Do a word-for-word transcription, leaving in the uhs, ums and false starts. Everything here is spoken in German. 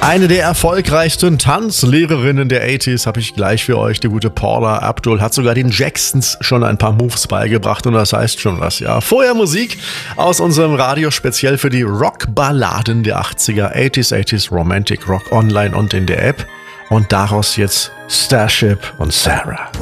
Eine der erfolgreichsten Tanzlehrerinnen der achtziger habe ich gleich für euch. Die gute Paula Abdul hat sogar den Jacksons schon ein paar Moves beigebracht und das heißt schon was, ja. Vorher Musik aus unserem Radio speziell für die Rockballaden der achtziger, achtziger, achtziger Romantic Rock online und in der App. Und daraus jetzt Starship und Sarah.